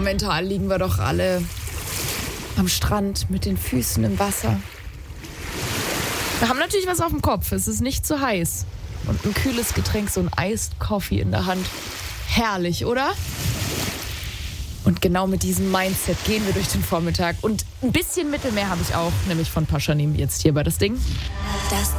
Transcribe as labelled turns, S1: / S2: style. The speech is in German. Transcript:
S1: mental liegen wir doch alle am Strand mit den Füßen im Wasser. Wir haben natürlich was auf dem Kopf. Es ist nicht zu heiß. Und ein kühles Getränk, so ein Iced Coffee in der Hand. Herrlich, oder? Und genau mit diesem Mindset gehen wir durch den Vormittag. Und ein bisschen Mittelmeer habe ich auch, nämlich von Paschanim jetzt hier bei das Ding.
S2: Das